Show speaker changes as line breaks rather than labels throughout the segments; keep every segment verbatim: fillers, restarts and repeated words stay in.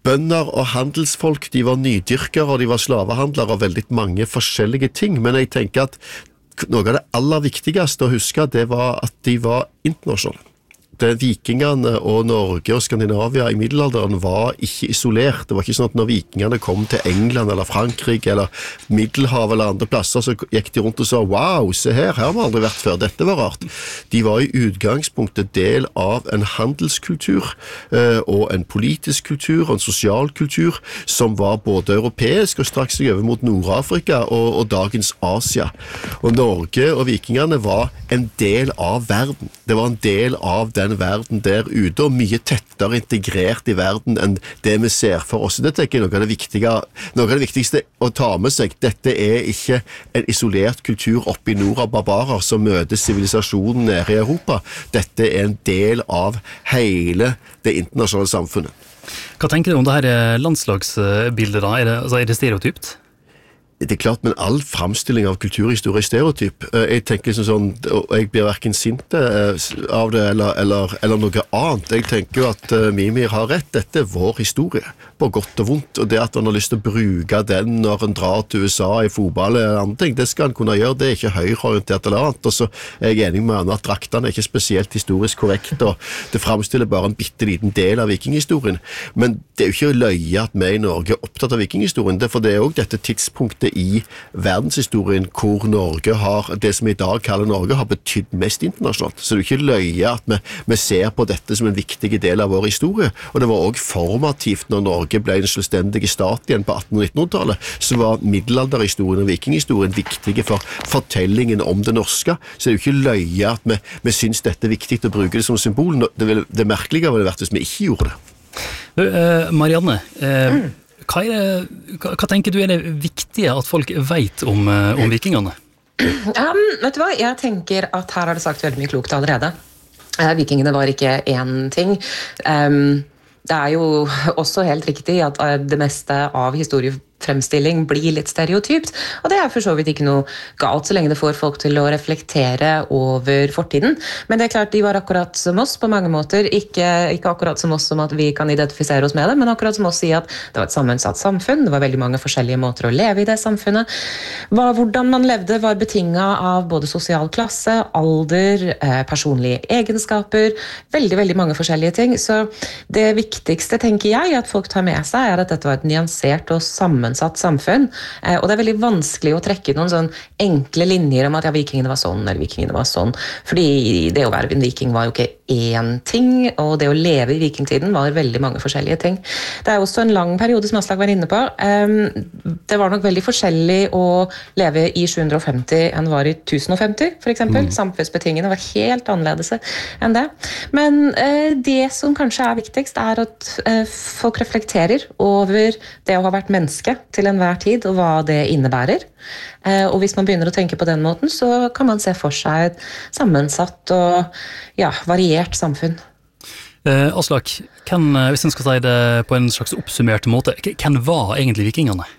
bønder og handelsfolk, de var nydyrkere, og de var slavehandlere og veldig mange forskjellige ting, men jeg tenker at noe av det aller viktigste å huske, det var at de var internasjonale. Det vikingene og Norge og Skandinavia i middelalderen var ikke isolert. Det var ikke sånn at når vikingene kom til England eller Frankrike eller Middelhavet eller andre plasser, så gikk de rundt og sa, wow, se her, her har vi aldri vært før, dette var rart. De var i utgangspunktet del av en handelskultur eh, og en politisk kultur og en sosial kultur som var både europeisk og straks seg over mot Nord-Afrika og, og dagens Asia. Og Norge og vikingene var en del av verden. Det var en del av den verden der ute, og mye tettere integrert i verden enn det vi ser for oss. Det tenker jeg noe av det viktige, noe av det viktigste å ta med seg. Dette er ikke en isolert kultur oppe i nord av barbarer som møter sivilisasjonen nede i Europa. Dette er en del av hele det internasjonale samfunnet.
Hva tenker du om det her landslagsbildet da? Er det, altså, er det stereotypt?
Det er klart, men all framstilling av kulturhistorie er stereotyp. Jeg tenker liksom sånn, og jeg blir hverken sint av det eller, eller, eller noe annet. Jeg tenker jo at Mimir har rett. Dette er vår historie, på godt og vondt. Og det at han har lyst til å bruke den når han drar til U S A i fotball eller andre ting, det skal han kunne gjøre. Det er ikke høyreorientert eller annet. Og så er jeg enig med han at draktene er ikke spesielt historisk korrekt, og det framstiller bare en bitte liten del av vikinghistorien. Men det er jo ikke løye at vi i Norge er opptatt av vikinghistorien, for det er jo dette tidspunktet i verdenshistorien hvor Norge har, det som i dag kaller Norge, har betydd mest internasjonalt. Så det er jo ikke løye at vi, vi ser på dette som en viktig del av vår historie. Og det var også formativt når Norge ble en selvstendig stat igjen på atten- og nittenhundretallet, så var middelalderhistorien og vikinghistorien viktige for fortellingen om det norske. Så det er jo ikke løye at vi, vi synes dette er viktig å bruke det som symbol. Det, vil, det merkelige ville vært hvis vi ikke gjorde det.
Uh, Marianne, uh, mm. Hva, er det, hva, hva tenker du er det viktige at folk vet om, om vikingene?
Um, vet du hva? Jeg tenker at her har det sagt veldig mye klokt allerede. Uh, vikingene var ikke én ting. Um, det er jo også helt riktig at det meste av historiefremstilling blir litt stereotypt, og det er for så vidt ikke noe galt så lenge det får folk til å reflektere over fortiden. Men det er klart, de var akkurat som oss på mange måter, ikke, ikke akkurat som oss som at vi kan identifisere oss med det, men akkurat som oss i at det var et sammensatt samfunn, det var veldig mange forskjellige måter å leve i det samfunnet. Hva, hvordan man levde var betinget av både sosial klasse, alder, personlige egenskaper, veldig, veldig mange forskjellige ting. Så det viktigste, tenker jeg, at folk tar med seg, er at dette var et nyansert og sammensatt samfunn. Og det er veldig vanskelig å trekke noen sånn enkle linjer om at ja, vikingene var sånn, eller vikingene var sånn. Fordi det å være en viking var jo ikke én ting, og det å leve i vikingtiden var veldig mange forskjellige ting. Det er også en lang periode, som Aslak var inne på. Det var nok veldig forskjellig å leve i sju hundre og femti enn var i tusen og femti, for eksempel. Mm. Samfunnsbetingene var helt annerledes enn det. Men det som kanskje er viktigst, er at folk reflekterer over det å ha vært menneske til enhver tid, og hva det innebærer. Og hvis man begynner å tenke på den måten, så kan man se for seg et sammensatt og ja, variert samfunn.
Eh, Aslak, hvem, hvis en skal si det på en slags oppsummert måte, hvem var egentlig vikingene?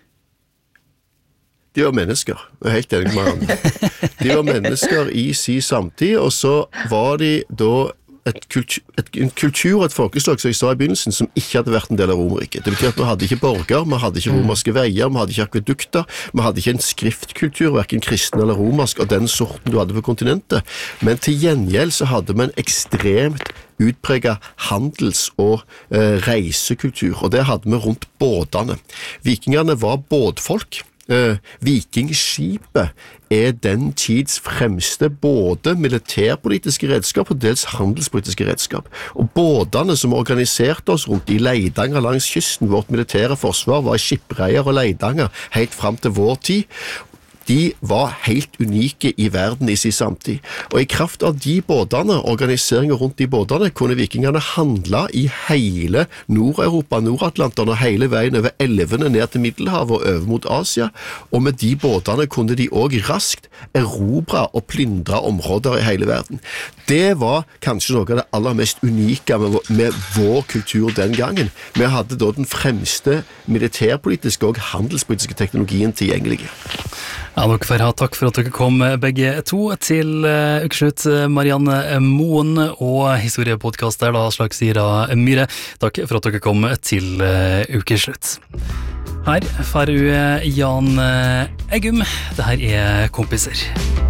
De var mennesker, jeg er helt enig med han. De var mennesker i sin samtid, og så var de da Et kultur, et, en kultur og et folkeslag, som jeg sa i begynnelsen, som ikke hadde vært en del av Romerriket. Det betyr at vi hadde ikke borger, vi hadde ikke romerske veier, vi hadde ikke akvedukter, vi hadde ikke en skriftkultur, hverken kristen eller romersk, av den sorten du hadde på kontinentet. Men til gjengjeld så hadde vi en ekstremt utpreget handels- og eh, reisekultur, og det hadde vi rundt båtene. Vikingene var båtfolk. Uh, Vikingskipet er den tids fremste både militærpolitiske redskap og dels handelspolitiske redskap. Og båtene som organiserte oss rundt i Leidanger langs kysten, vårt militære forsvar var skipreier og Leidanger helt frem til vår tid. De var helt unike i verden i sin samtid. Og i kraft av de båtene, organiseringen rundt de båtene, kunne vikingene handle i hele Nord-Europa, Nord-Atlanteren og hele veien over elvene ned til Middelhavet og over mot Asia. Og med de båtene kunne de også raskt erobre og plyndre områder i hele verden. Det var kanskje noe av det aller mest unike med, med vår kultur den gangen. Vi hadde da den fremste militærpolitiske og handelspolitiske teknologien tilgjengelige.
Ja, dere får ha takk for at dere kom begge to til uh, ukeslutt, Marianne Moen og historiepodcaster da, Slagsira Myhre. Takk for at dere kom til uh, ukeslutt. Her får du Jan Eggum. Det her er Kompiser.